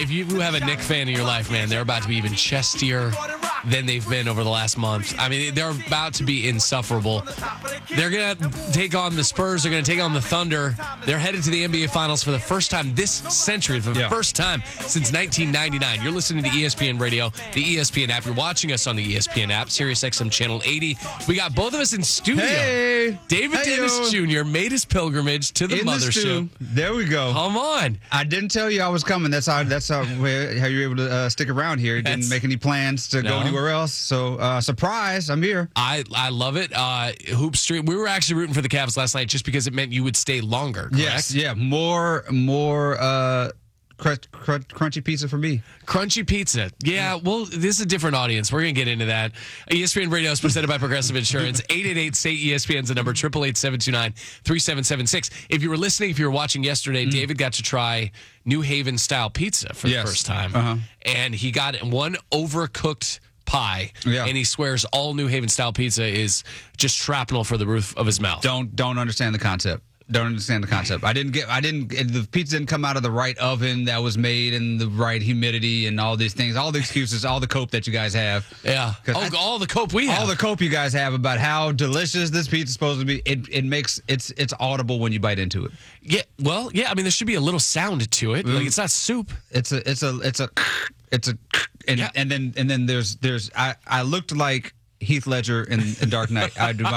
if you have a Nick fan in your life, man, they're about to be even chestier than they've been over the last month. I mean, they're about to be insufferable. They're going to take on the Spurs. They're going to take on the Thunder. They're headed to the NBA Finals for the first time this century, for the first time since 1999. You're listening to ESPN Radio, the ESPN app. You're watching us on the ESPN app, SiriusXM Channel 80. We got both of us in studio. Hey! David Davis Jr. made his pilgrimage to the mothership. There we go. Come on. I didn't tell you I was coming. That's how you're able to stick around here. Didn't make any plans to go anywhere else. So, surprise, I'm here. I love it. Hoop Street. We were actually rooting for the Cavs last night just because it meant you would stay longer, correct? Yes, yeah. More crunchy pizza for me. Crunchy pizza. Yeah, well, this is a different audience. We're going to get into that. ESPN Radio is presented by Progressive Insurance. 888-SAY-ESPN's the number, 888-729-3776. If you were listening, if you were watching yesterday, David got to try New Haven-style pizza for the first time. And he got one overcooked pie, and he swears all New Haven-style pizza is just shrapnel for the roof of his mouth. Don't understand the concept. Don't understand the concept. The pizza didn't come out of the right oven that was made in the right humidity and all these things, all the excuses, all the cope that you guys have. Yeah. All the cope we have. All the cope you guys have about how delicious this pizza is supposed to be. It makes it's audible when you bite into it. Yeah. Well, yeah. I mean, there should be a little sound to it. Like it's not soup. And then there's I looked like Heath Ledger in Dark Knight.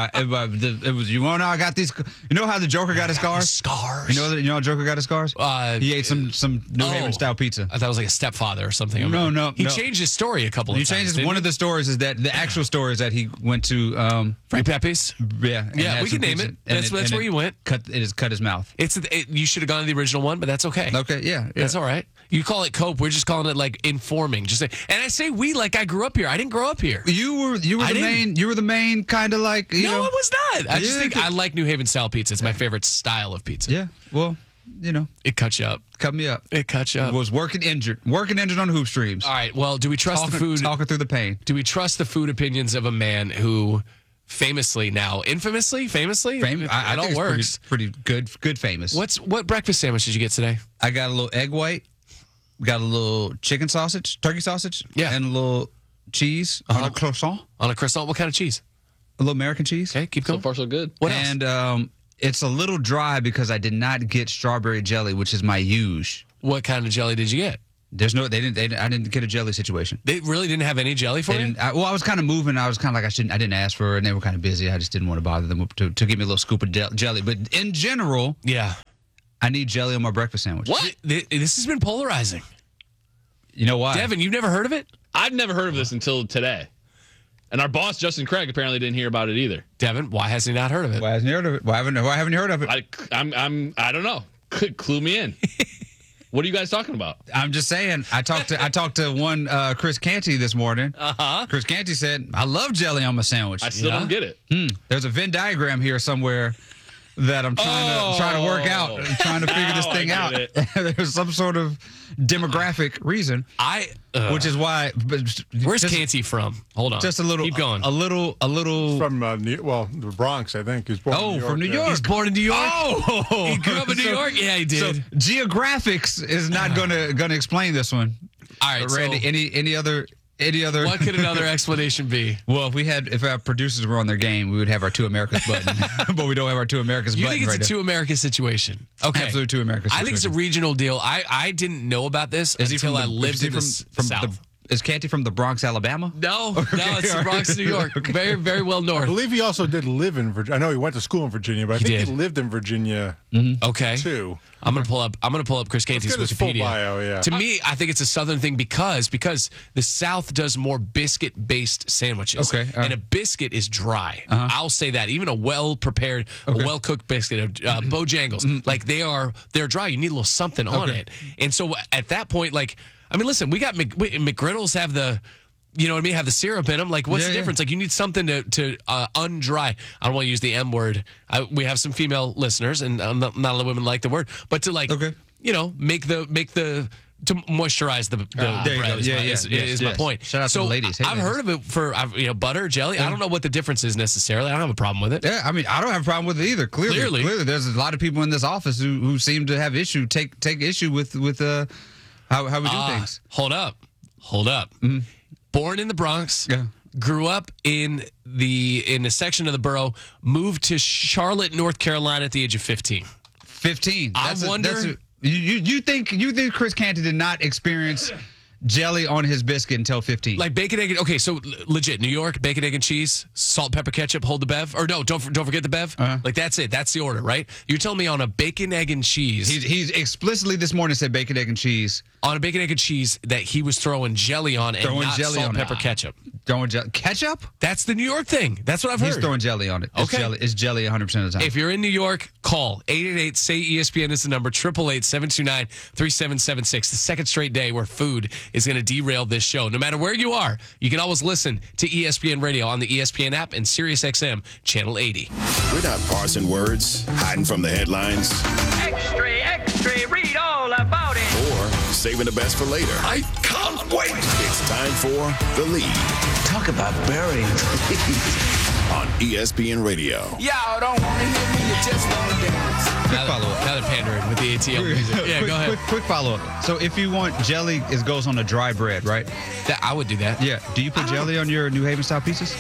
It was, you want to know, I got these. You know how the Joker got his scars? Scars. You know how Joker got his scars? He ate some New Haven style pizza. I thought it was like a stepfather or something. No. He changed his story a couple of times. He changed one of the stories is that the actual story is that he went to Frank Pepe's. Yeah, we can name it. That's where you went. Cut his mouth. You should have gone to the original one, but that's okay. Okay, yeah. That's all right. You call it cope. We're just calling it like informing. And I say we like I grew up here. I didn't grow up here. You were the main kind of like. No, I was not. I just think I like New Haven style pizza. It's my favorite style of pizza. Yeah. Well, it cuts you up. Cut me up. It cuts you up. Was working injured on Hoop Streams. All right. Well, do we trust the food? Talking through the pain. Do we trust the food opinions of a man who infamously, it all works. Pretty good famous. What breakfast sandwich did you get today? I got a little egg white, got a little turkey sausage, and a little cheese on a croissant. On a croissant, what kind of cheese? A little American cheese. Okay, keep going. So far, so good. What else? And it's a little dry because I did not get strawberry jelly, which is my usual. What kind of jelly did you get? I didn't get a jelly situation. They really didn't have any jelly for you? I was kind of moving. I was kind of like I didn't ask for it, and they were kind of busy. I just didn't want to bother them to give me a little scoop of jelly. But in general, yeah, I need jelly on my breakfast sandwich. What? This has been polarizing. You know why? Devin, you've never heard of it? I've never heard of this until today. And our boss, Justin Craig, apparently didn't hear about it either. Devin, why has he not heard of it? Why hasn't he heard of it? Why haven't you heard of it? I don't know. Clue me in. What are you guys talking about? I'm just saying. I talked to one Chris Canty this morning. Chris Canty said, "I love jelly on my sandwich." I still don't get it. There's a Venn diagram here somewhere that I'm trying to work out, trying to figure this thing out. There's some sort of demographic reason. Which is why. Where's Canty from? Hold on. Just a little. Keep going. A little. From the Bronx, I think. He's born in New York. From New York. He's born in New York. Oh, he grew up in New York. Yeah, he did. So geographics is not gonna explain this one. All right, Randy. Any other? What could another explanation be? Well, if our producers were on their game, we would have our Two Americas button, but we don't have our Two Americas button. You think it's a Two Americas situation? Okay, absolutely Two Americas. I think it's a regional deal. I didn't know about this until I lived in the South. Is Canty from the Bronx, Alabama? No, it's the Bronx, New York. Okay. Very, very well north. I believe he also did live in Virginia. I know he went to school in Virginia, but I think he lived in Virginia too. I'm gonna pull up Chris Canty's Wikipedia. Full bio, yeah. To me, I think it's a Southern thing because the South does more biscuit-based sandwiches. Okay, and a biscuit is dry. I'll say that. Even a well-prepared, a well-cooked biscuit, Bojangles, like they're dry. You need a little something on it. And so at that point, listen, we got McGriddles have the, have the syrup in them. Like, what's the difference? Like, you need something to undry. I don't want to use the M word. We have some female listeners, and not a lot of women like the word, but to to moisturize the bread is my point. Shout out to the ladies. Hey, I've heard of it for butter, jelly. I don't know what the difference is necessarily. I don't have a problem with it. Yeah, I don't have a problem with it either. Clearly, there's a lot of people in this office who seem to have take issue with How we do things? Hold up. Mm-hmm. Born in the Bronx. Yeah. Grew up in a section of the borough. Moved to Charlotte, North Carolina at the age of 15. 15. I wonder. You think Chris Canty did not experience jelly on his biscuit until 15? Like bacon, egg, okay, so legit, New York, bacon, egg, and cheese, salt, pepper, ketchup, hold the bev. Or no, don't forget the bev. Like that's it. That's the order, right? You're telling me on a bacon, egg, and cheese. He's explicitly this morning said bacon, egg, and cheese. On a bacon, egg, and cheese that he was throwing jelly on and not salt, pepper, ketchup. Throwing ketchup? That's the New York thing. That's what I've heard. He's throwing jelly on it. It's jelly 100% of the time. If you're in New York, call 888-SAY-ESPN is the number, 888-729-3776. The second straight day where food is going to derail this show. No matter where you are, you can always listen to ESPN Radio on the ESPN app and SiriusXM Channel 80. We're not parsing words, hiding from the headlines. Extra, read all about it. Or saving the best for later. I can't wait. It's time for The Lead. Talk about burying the lead. On ESPN Radio. Y'all don't want to hear me, you just want to dance. Quick follow-up. Now they're pandering with the ATL music. Yeah, go ahead. Quick follow-up. So if you want jelly, it goes on a dry bread, right? I would do that. Yeah. Do you put jelly on your New Haven style pizzas?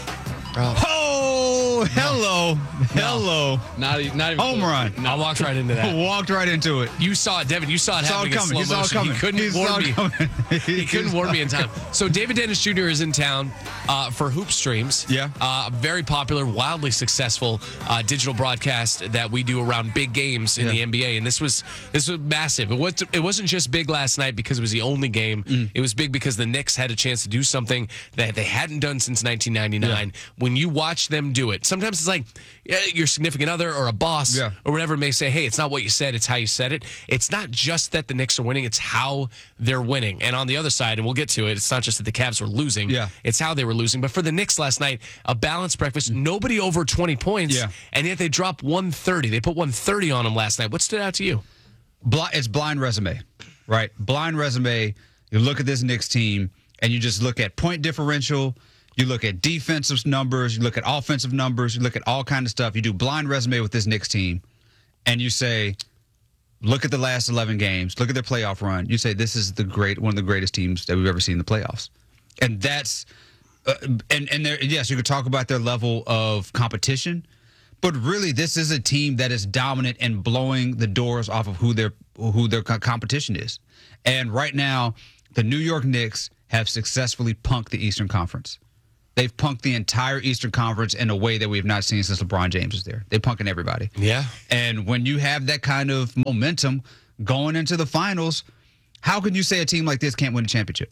Oh, hello. Not even Home run. I walked right into that. Walked right into it. You saw it, Devin. You saw it happening in slow motion. He couldn't warn me. He couldn't warn me in time. So David Dennis Jr. is in town for Hoop Streams. Yeah. Very popular, wildly successful digital broadcast that we do around big games in the NBA. And this was massive. It wasn't just big last night because it was the only game. It was big because the Knicks had a chance to do something that they hadn't done since 1999. When you watch them do it, sometimes it's like your significant other or a boss or whatever may say, hey, it's not what you said, it's how you said it. It's not just that the Knicks are winning, it's how they're winning. And on the other side, and we'll get to it, it's not just that the Cavs were losing, it's how they were losing. But for the Knicks last night, a balanced breakfast, nobody over 20 points, and yet they dropped 130. They put 130 on them last night. What stood out to you? It's blind resume, right? Blind resume. You look at this Knicks team, and you just look at point differential. You look at defensive numbers. You look at offensive numbers. You look at all kind of stuff. You do blind resume with this Knicks team, and you say, look at the last 11 games. Look at their playoff run. You say this is one of the greatest teams that we've ever seen in the playoffs, and that's and there. Yes, you could talk about their level of competition, but really, this is a team that is dominant and blowing the doors off of who their competition is. And right now, the New York Knicks have successfully punked the Eastern Conference. They've punked the entire Eastern Conference in a way that we have not seen since LeBron James was there. They're punking everybody. Yeah. And when you have that kind of momentum going into the finals, how can you say a team like this can't win a championship?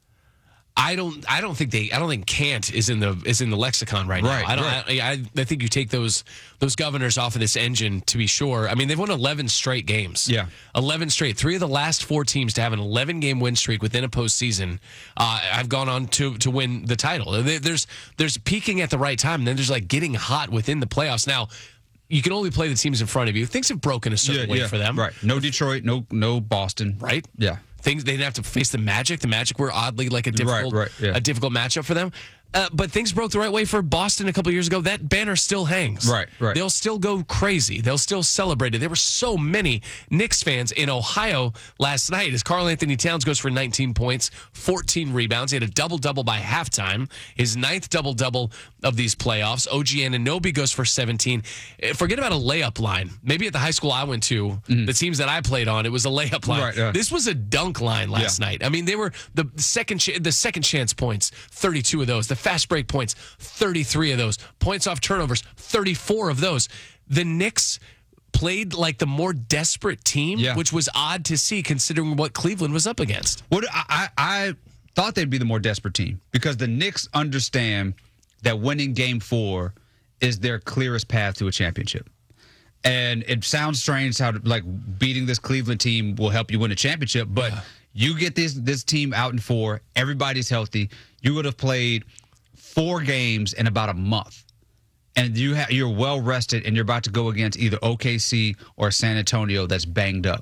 I don't think can't is in the lexicon right now. I think you take those governors off of this engine to be sure. I mean, they've won 11 straight games. Yeah. 11 straight. 3 of the last 4 teams to have an 11-game win streak within a postseason have gone on to win the title. There's peaking at the right time, and then there's like getting hot within the playoffs. Now, you can only play the teams in front of you. Things have broken a certain way for them. Right. No Detroit, no Boston. Right? Yeah. They didn't have to face the Magic. The Magic were oddly like a difficult matchup for them. But things broke the right way for Boston a couple years ago. That banner still hangs. Right. They'll still go crazy. They'll still celebrate it. There were so many Knicks fans in Ohio last night as Karl-Anthony Towns goes for 19 points, 14 rebounds. He had a double-double by halftime, his 9th double-double of these playoffs. OG Anunoby goes for 17. Forget about a layup line. Maybe at the high school I went to, the teams that I played on, it was a layup line. Right, This was a dunk line last night. I mean, they were the second chance points, 32 of those. The fast break points, 33 of those. Points off turnovers, 34 of those. The Knicks played like the more desperate team, which was odd to see considering what Cleveland was up against. I thought they'd be the more desperate team because the Knicks understand that winning Game 4 is their clearest path to a championship. And it sounds strange how like beating this Cleveland team will help you win a championship, but you get this team out in 4, everybody's healthy. You would have played 4 games in about a month, and you're well rested, and you're about to go against either OKC or San Antonio that's banged up.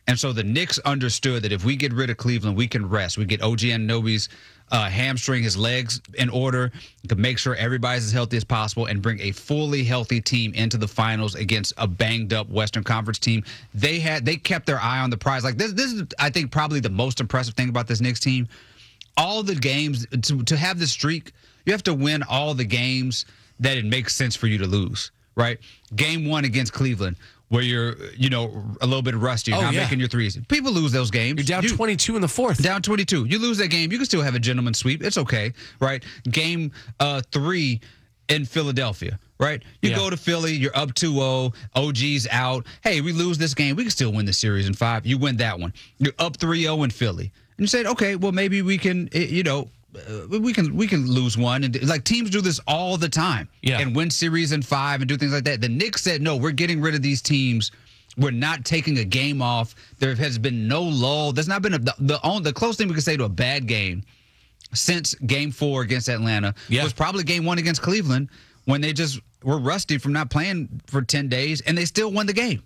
And so the Knicks understood that if we get rid of Cleveland, we can rest. We get OG Anunoby's hamstring, his legs in order to make sure everybody's as healthy as possible and bring a fully healthy team into the finals against a banged up Western Conference team. They kept their eye on the prize. Like this is, I think, probably the most impressive thing about this Knicks team. All the games, to have this streak, you have to win all the games that it makes sense for you to lose, right? Game 1 against Cleveland, where you're, a little bit rusty, you're not making your threes. People lose those games. You're down 22 in the fourth. Down 22. You lose that game, you can still have a gentleman's sweep. It's okay, right? Game 3 in Philadelphia, right? You go to Philly, you're up 2-0, OG's out. Hey, we lose this game, we can still win the series in 5. You win that one. You're up 3-0 in Philly. And you said, okay, well, maybe we can, we can lose one. And like teams do this all the time and win series in 5 and do things like that. The Knicks said, no, we're getting rid of these teams. We're not taking a game off. There has been no lull. There's not been the closest thing we can say to a bad game since game 4 against Atlanta was probably game 1 against Cleveland when they just were rusty from not playing for 10 days and they still won the game.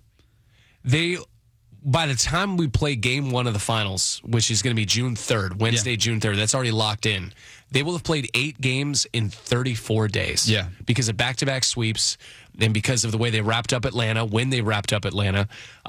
By the time we play game 1 of the finals, which is going to be June 3rd, Wednesday, June 3rd, that's already locked in. They will have played 8 games in 34 days. Yeah. Because of back-to-back sweeps and because of the way they wrapped up Atlanta, when they wrapped up Atlanta.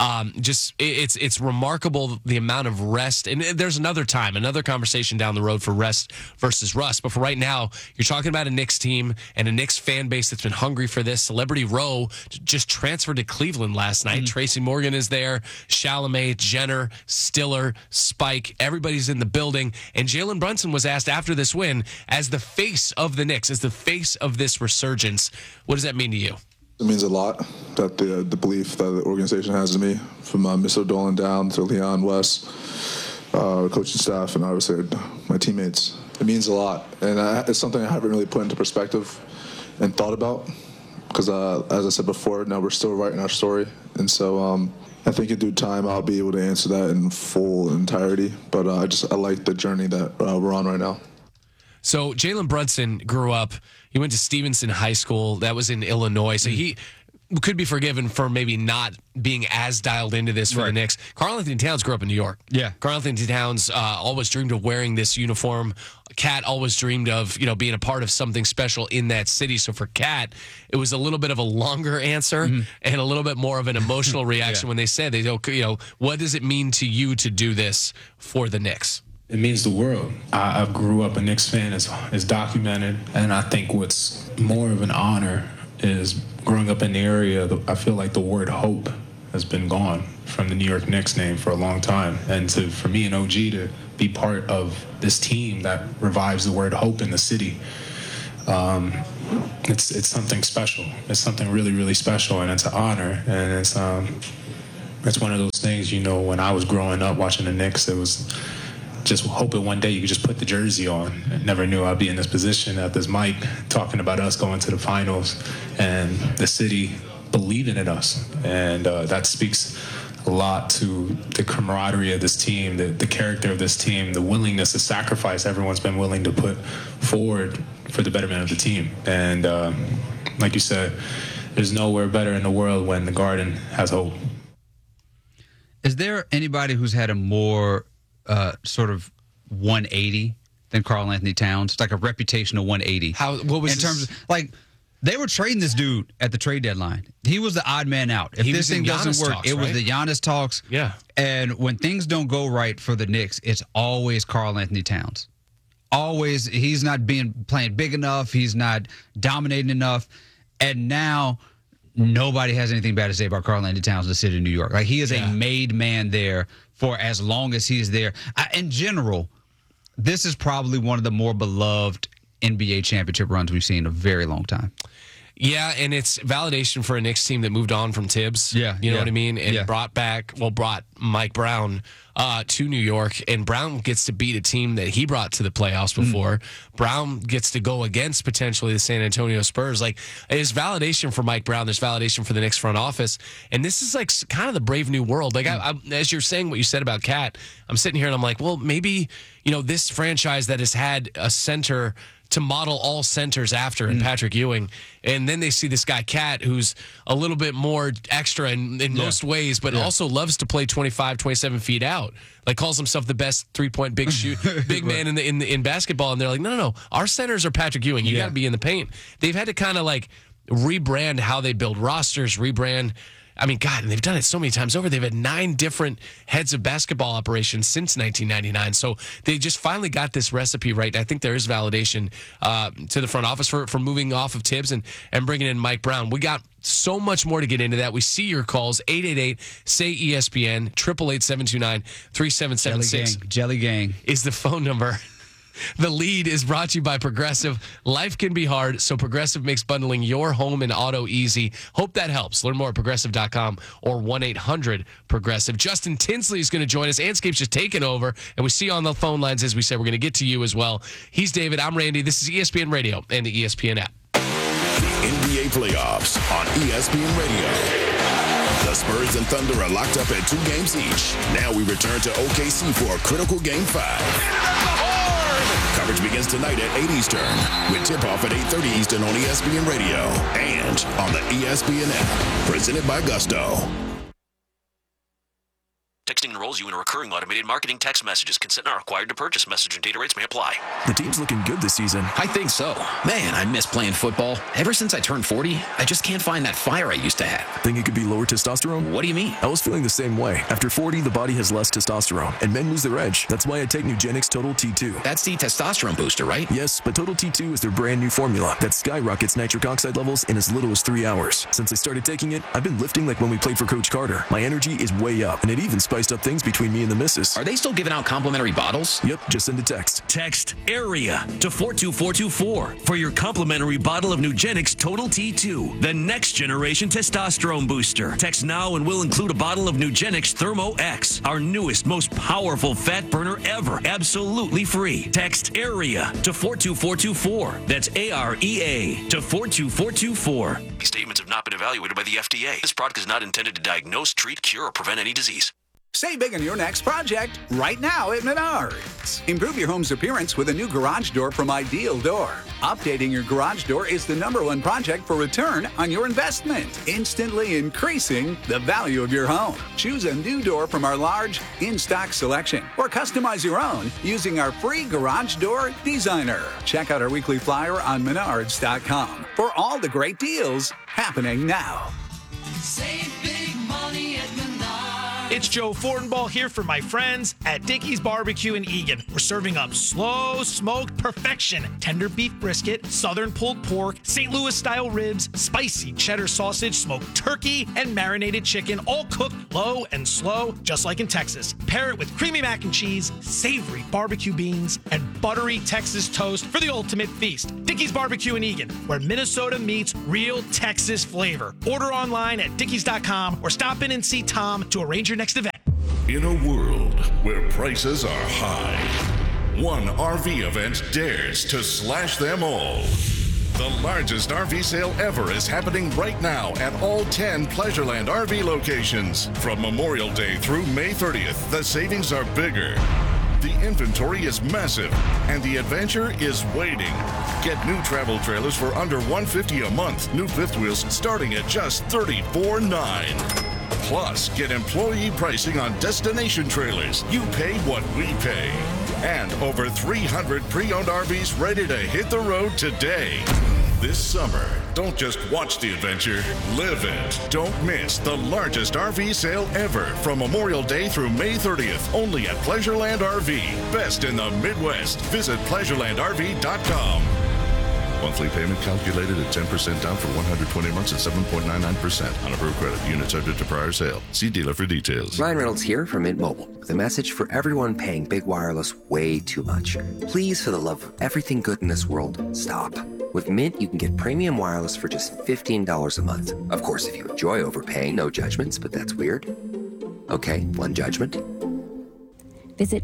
It's remarkable the amount of rest. And there's another conversation down the road for rest versus rust. But for right now, you're talking about a Knicks team and a Knicks fan base that's been hungry for this. Celebrity Row just transferred to Cleveland last night. Tracy Morgan is there. Chalamet, Jenner, Stiller, Spike. Everybody's in the building. And Jalen Brunson was asked after this win, as the face of the Knicks, as the face of this resurgence, what does that mean to you? It means a lot that the belief that the organization has in me, from Mr. Dolan down to Leon, Wes, coaching staff, and obviously my teammates. It means a lot, and it's something I haven't really put into perspective and thought about because, as I said before, now we're still writing our story, and so I think in due time I'll be able to answer that in full entirety. But I like the journey that we're on right now. So Jalen Brunson grew up. He went to Stevenson High School. That was in Illinois. So he could be forgiven for maybe not being as dialed into this for the Knicks. Karl-Anthony Towns grew up in New York. Yeah. Karl-Anthony Towns always dreamed of wearing this uniform. Cat always dreamed of, being a part of something special in that city. So for Cat, it was a little bit of a longer answer and a little bit more of an emotional reaction when they said, what does it mean to you to do this for the Knicks? It means the world. I grew up a Knicks fan, as documented, and I think what's more of an honor is growing up in the area. I feel like the word hope has been gone from the New York Knicks name for a long time, and for me and OG to be part of this team that revives the word hope in the city, it's something special. It's something really, really special, and it's an honor, and it's one of those things. When I was growing up watching the Knicks, it was just hoping one day you could just put the jersey on. I never knew I'd be in this position at this mic talking about us going to the finals and the city believing in us. And that speaks a lot to the camaraderie of this team, the character of this team, the willingness to sacrifice everyone's been willing to put forward for the betterment of the team. And like you said, there's nowhere better in the world when the Garden has hope. Is there anybody who's had a more sort of 180 than Karl-Anthony Towns? It's like a reputational 180. What was in terms of, like, they were trading this dude at the trade deadline. He was the odd man out. If this thing doesn't work, it was the Giannis talks. Yeah. And when things don't go right for the Knicks, it's always Karl-Anthony Towns. Always, he's not playing big enough. He's not dominating enough. And now nobody has anything bad to say about Karl-Anthony Towns in the city of New York. Like, he is a made man there for as long as he's there. In general, this is probably one of the more beloved NBA championship runs we've seen in a very long time. Yeah, and it's validation for a Knicks team that moved on from Tibbs. Yeah, you know what I mean? And brought Mike Brown to New York, and Brown gets to beat a team that he brought to the playoffs before. Brown gets to go against potentially the San Antonio Spurs. Like, there's validation for Mike Brown. There's validation for the Knicks front office. And this is like kind of the brave new world. Like, I, as you're saying what you said about Cat, I'm sitting here and I'm like, well, maybe, this franchise that has had a center to model all centers after in Patrick Ewing. And then they see this guy, Cat, who's a little bit more extra in most ways, but also loves to play 25, 27 feet out. Like calls himself the best 3-point big man in basketball. And they're like, no. Our centers are Patrick Ewing. You got to be in the paint. They've had to kind of like rebrand how they build rosters, rebrand. I mean, God, and they've done it so many times over. They've had 9 different heads of basketball operations since 1999. So they just finally got this recipe right. I think there is validation to the front office for moving off of Tibbs and bringing in Mike Brown. We got so much more to get into that. We see your calls. 888-SAY-ESPN, 888-729-3776. Jelly Gang is the phone number. The Lead is brought to you by Progressive. Life can be hard, so Progressive makes bundling your home and auto easy. Hope that helps. Learn more at Progressive.com or 1-800-PROGRESSIVE. Justin Tinsley is going to join us. Anscape's just taken over, and we see you on the phone lines, as we said. We're going to get to you as well. He's David. I'm Randy. This is ESPN Radio and the ESPN app. The NBA playoffs on ESPN Radio. The Spurs and Thunder are locked up at 2 games each. Now we return to OKC for a critical Game 5. Coverage begins tonight at 8 Eastern with tip-off at 8:30 Eastern on ESPN Radio and on the ESPN app. Presented by Gusto. Texting enrolls you in a recurring automated marketing text messages. Consent not required to purchase. Message and data rates may apply. The team's looking good this season. I think so. Man, I miss playing football. Ever since I turned 40, I just can't find that fire I used to have. Think it could be lower testosterone? What do you mean? I was feeling the same way. After 40, the body has less testosterone, and men lose their edge. That's why I take Nugenix Total T2. That's the testosterone booster, right? Yes, but Total T2 is their brand new formula that skyrockets nitric oxide levels in as little as 3 hours. Since I started taking it, I've been lifting like when we played for Coach Carter. My energy is way up, and it even spiced up things between me and the missus. Are they still giving out complimentary bottles? Yep, just send a text. Text AREA to 42424 for your complimentary bottle of Nugenix Total T2, the next generation testosterone booster. Text now and we'll include a bottle of Nugenix Thermo X, our newest, most powerful fat burner ever, absolutely free. Text AREA to 42424. That's AREA to 42424. These statements have not been evaluated by the FDA. This product is not intended to diagnose, treat, cure, or prevent any disease. Save big on your next project right now at Menards. Improve your home's appearance with a new garage door from Ideal Door. Updating your garage door is the #1 project for return on your investment, instantly increasing the value of your home. Choose a new door from our large in-stock selection or customize your own using our free garage door designer. Check out our weekly flyer on Menards.com for all the great deals happening now. Save big money at Menards. It's Joe Fortenbaugh here for my friends at Dickey's Barbecue in Eagan. We're serving up slow smoked perfection, tender beef brisket, southern pulled pork, St. Louis style ribs, spicy cheddar sausage, smoked turkey, and marinated chicken, all cooked low and slow, just like in Texas. Pair it with creamy mac and cheese, savory barbecue beans, and buttery Texas toast for the ultimate feast. Dickey's Barbecue in Eagan, where Minnesota meets real Texas flavor. Order online at dickeys.com or stop in and see Tom to arrange your next event. In a world where prices are high, one RV event dares to slash them all. The largest RV sale ever is happening right now at all 10 Pleasureland RV locations. From Memorial Day through May 30th, the savings are bigger. The inventory is massive, and the adventure is waiting. Get new travel trailers for under $150 a month. New fifth wheels starting at just $34.9. Plus, get employee pricing on destination trailers. You pay what we pay. And over 300 pre-owned RVs ready to hit the road today. This summer, don't just watch the adventure, live it. Don't miss the largest RV sale ever from Memorial Day through May 30th, only at Pleasureland RV. Best in the Midwest. Visit pleasurelandrv.com. Monthly payment calculated at 10% down for 120 months at 7.99% on approved credit. Unit subject to prior sale. See dealer for details. Ryan Reynolds here from Mint Mobile with a message for everyone paying big wireless way too much. Please, for the love of everything good in this world, stop. With Mint, you can get premium wireless for just $15 a month. Of course, if you enjoy overpaying, no judgments, but that's weird. Okay, one judgment. Visit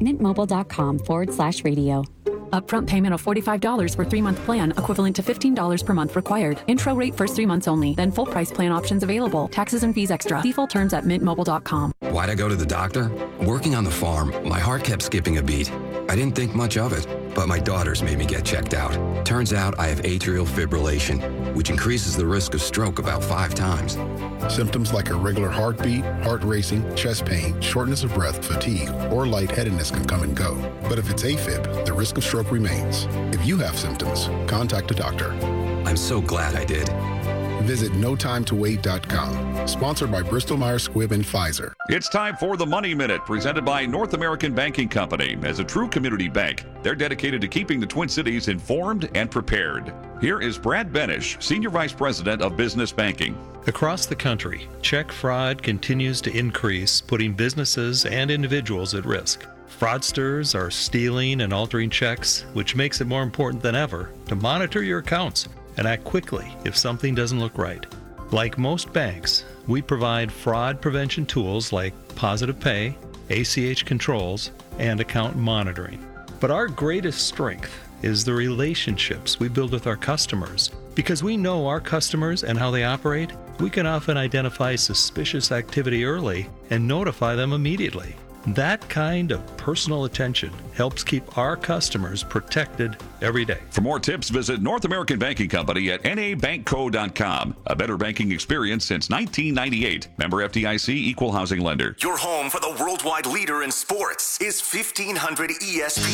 mintmobile.com/radio. Upfront payment of $45 for 3-month plan, equivalent to $15 per month required. Intro rate first 3 months only, then full price plan options available. Taxes and fees extra. Default terms at mintmobile.com. Why'd I go to the doctor? Working on the farm, my heart kept skipping a beat. I didn't think much of it, but my daughters made me get checked out. Turns out I have atrial fibrillation, which increases the risk of stroke about 5 times. Symptoms like irregular heartbeat, heart racing, chest pain, shortness of breath, fatigue, or lightheadedness can come and go. But if it's AFib, the risk of stroke remains. If you have symptoms, contact a doctor. I'm so glad I did. Visit NoTimeToWait.com. Sponsored by Bristol-Myers Squibb and Pfizer. It's time for the Money Minute, presented by North American Banking Company. As a true community bank, they're dedicated to keeping the Twin Cities informed and prepared. Here is Brad Benish, Senior Vice President of Business Banking. Across the country, check fraud continues to increase, putting businesses and individuals at risk. Fraudsters are stealing and altering checks, which makes it more important than ever to monitor your accounts and act quickly if something doesn't look right. Like most banks, we provide fraud prevention tools like Positive Pay, ACH controls, and account monitoring. But our greatest strength is the relationships we build with our customers. Because we know our customers and how they operate, we can often identify suspicious activity early and notify them immediately. That kind of personal attention helps keep our customers protected every day. For more tips, visit North American Banking Company at nabankco.com. A better banking experience since 1998. Member FDIC, Equal Housing Lender. Your home for the worldwide leader in sports is 1500 ESPN.